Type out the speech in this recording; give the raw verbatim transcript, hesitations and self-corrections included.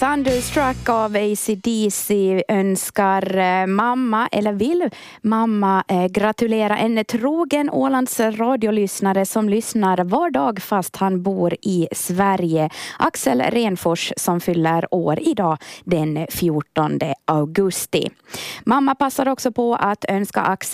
Thunderstruck av A C D C önskar eh, mamma, eller vill mamma eh, gratulera en trogen Ålands radiolyssnare som lyssnar var dag fast han bor i Sverige. Axel Renfors som fyller år idag den fjortonde augusti. Mamma passar också på att önska Axel